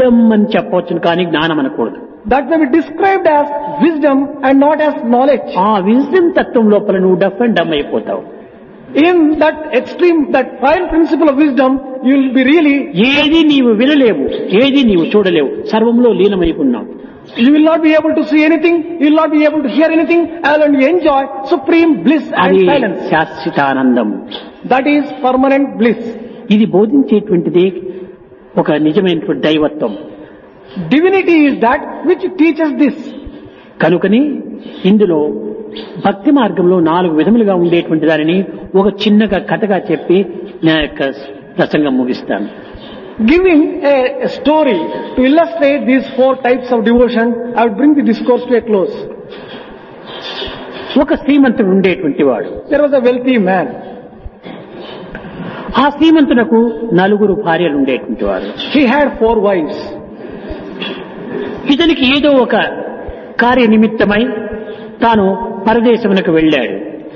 Wisdom అని చెప్పవచ్చును కానీ జ్ఞానం అనకూడదు. That may be described as wisdom and not as knowledge. ఆ విజ్డమ్ తత్వం లోపల నువ్వు డఫ్ అండ్ డమ్ అయిపోతావు. In that extreme, that fine principle of wisdom, you will be really, ఏది నీవు వినలేవు, ఏది నీవు చూడలేవు, సర్వంలో లీనమైపోన్నావు. you will not be able to see anything, you will not be able to hear anything, and you enjoy supreme bliss and అది silence. శాశ్వతానందం. That is permanent bliss. ఇది బోధించేటువంటిది ఒక నిజమైనటువంటి దైవత్వం. Divinity is that which teaches this. కనుకని ఇందులో భక్తి మార్గంలో 4 విధములుగా ఉండేటువంటి దానిని ఒక చిన్నగా కథగా చెప్పి నా యొక్క ప్రసంగం ముగిస్తాను. Giving a story to illustrate these 4 types of devotion, I would bring the discourse to a close. ఒక శ్రీమంతుడు ఉండేటువంటి వాడు. There was a wealthy man. ఆ శ్రీమంతునకు 4 భార్యలు ఉండేటువంటి వారు. He had 4 wives. ఇతనికి ఏదో ఒక కార్య నిమిత్తమై తాను పరదేశమునకు వెళ్ళాడు.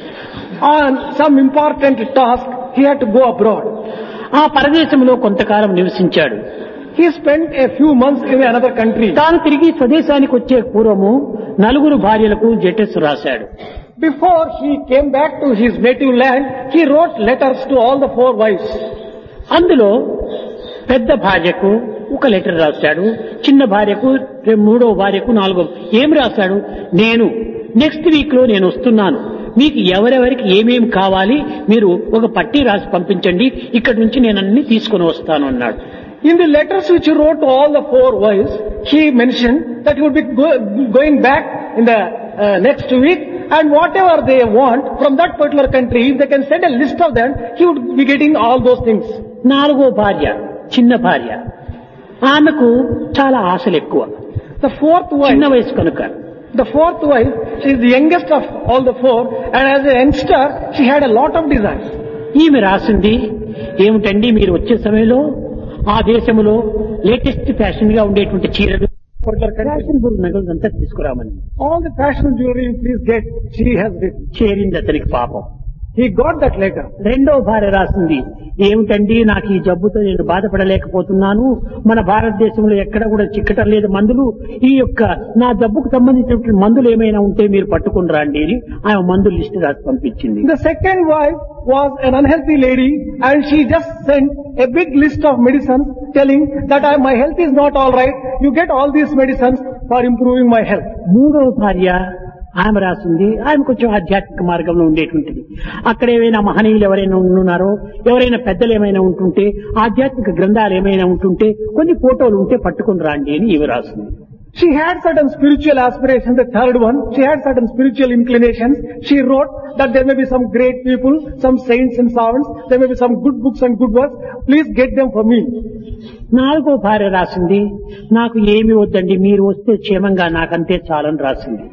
On some important task, he had to go abroad. ఆ పరదేశంలో కొంతకాలం నివసించాడు. He spent a few months in another country. తాను తిరిగి స్వదేశానికి వచ్చే పూర్వము 4 భార్యలకు లెటర్స్ రాశాడు. Before he came back to his native land, he wrote letters to all the 4 wives. అందులో పెద్ద భార్యకు ఒక లెటర్ రాశాడు, చిన్న భార్యకు, 3వ భార్యకు, 4వ. ఏం రాశాడు? నేను నెక్స్ట్ వీక్ లో నేను వస్తున్నాను, మీకు ఎవరెవరికి ఏమేమి కావాలి మీరు ఒక పట్టీ రాసి పంపించండి, ఇక్కడి నుంచి నేను అన్ని తీసుకుని వస్తాను అన్నాడు. In the letters which he wrote to all the 4 wives, he mentioned that he would be going back in the next week, and whatever they want from that particular country, if they can send a list of them, he would be getting all those things. 4వ భార్య, చిన్న భార్య, ఆమెకు చాలా ఆశలు ఎక్కువ. The 4th చిన్న wife, వయసు కనుక the 4th wife, she is the youngest of all the 4, and as a youngster, she had a lot of desires. ఈమె రాసింది ఏమిటండి, మీరు వచ్చే సమయంలో ఆ దేశంలో లేటెస్ట్ ఫ్యాషన్ గా ఉండేటువంటి చీరలు, ఫ్యాషనబుల్ నగలు అంతా తీసుకురామని. All the fashion jewelry you please get, she has written. చేరింది అతనికి పాపం. He got that letter. 2వ భార్య రాసింది ఏమిటండి, నాకు ఈ జబ్బుతో నేను బాధపడలేకపోతున్నాను, మన భారతదేశంలో ఎక్కడ కూడా చిక్కటం లేదు మందులు, ఈ యొక్క నా జబ్బుకు సంబంధించినటువంటి మందులు ఏమైనా ఉంటే మీరు పట్టుకుని రండి అని ఆమె మందులు లిస్ట్ రాసి పంపించింది. The second wife was an unhealthy lady, and she just sent a big list of medicines telling that my health is not all right, you get all these medicines for improving my health. 3వ భార్య ఆమె రాసింది, ఆమె కొంచెం ఆధ్యాత్మిక మార్గంలో ఉండేటువంటిది. అక్కడ ఏమైనా మహనీయులు ఎవరైనా ఉన్నారో, ఎవరైనా పెద్దలు ఏమైనా ఉంటుంటే, ఆధ్యాత్మిక గ్రంథాలు ఏమైనా ఉంటుంటే, కొన్ని ఫోటోలు ఉంటే పట్టుకుని రాండి అని ఈమె రాసింది. She had certain spiritual aspirations, the third one. She had certain spiritual inclinations. She wrote that there may be some great people, some saints and servants, there may be some good books and good works. Please get them for me. 4వ భార్య రాసింది, నాకు ఏమి వద్దండి, మీరు వస్తే క్షేమంగా నాకంతే చాలని రాసింది.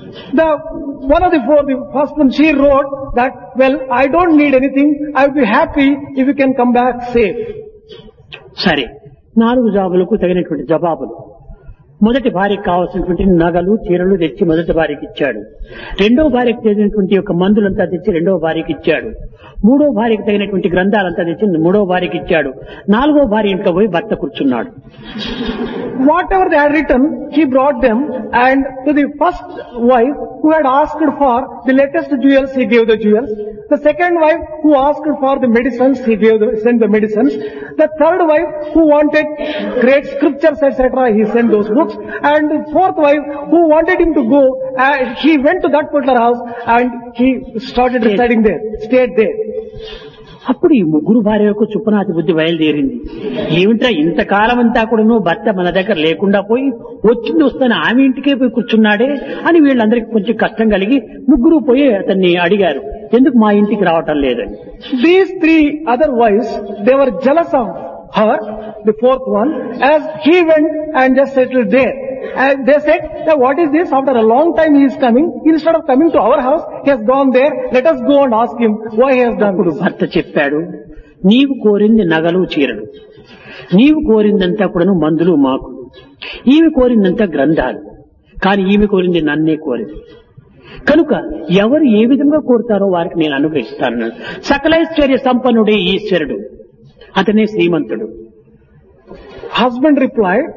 One of the 4, the first one, she wrote that, well, I don't need anything. I would be happy if you can come back safe. సరే, 4 జాబులకు తగినటువంటి జవాబులు. మొదటి భార్యకు కావాల్సినటువంటి నగలు, చీరలు తెచ్చి మొదటి భార్యకి ఇచ్చాడు. 2వ భార్యకు తగినటువంటి యొక్క మందులంతా తెచ్చి 2వ భార్యకి ఇచ్చాడు. 3వ భార్యకు తగినటువంటి గ్రంథాలంతా తెచ్చి 3వ భార్యకి ఇచ్చాడు. 4వ భార్య ఇంట్లో పోయి భర్త కూర్చున్నాడు. Whatever they had written, he brought them, and to the first wife who had asked for the latest jewels, he gave the jewels. The second wife who asked for the medicines, he sent the medicines. The third wife who wanted great scriptures, etc., he sent those books. And the 4th wife who wanted him to go, he went to that particular house and he started residing there, stayed there. అప్పుడు ఈ 3 భార్యలకు చుప్పనాతి బుద్ధి బయలుదేరింది. ఏమిట్రా ఇంతకాలం అంతా కూడా భర్త మన దగ్గర లేకుండా పోయి వచ్చింది వస్తాను ఆమె ఇంటికే పోయి కూర్చున్నాడే అని వీళ్ళందరికీ కొంచెం కష్టం కలిగి 3 పోయి అతన్ని అడిగారు, ఎందుకు మా ఇంటికి రావటం లేదని. These 3 other wives, they were jealous of her, the 4th one, as he went and just settled there. And they said, what is this? After a long time he is coming. Instead of coming to our house, he has gone there. Let us go and ask him why he has done this. భర్త చెప్పాడు, నీవు కోరింది నగలు, చీరలు, నీవు కోరిందంతా కూడా మందులు, మాకులు, ఈమె కోరిందంతా గ్రంథాలు, కానీ ఈమె కోరింది నన్నే కోరింది. కనుక ఎవరు ఏ విధంగా కోరుతారో వారికి నేను అనుగ్రహిస్తాను. సకలైశ్వర్య సంపన్నుడే ఈశ్వరుడు, అతనే శ్రీమంతుడు. Husband replied,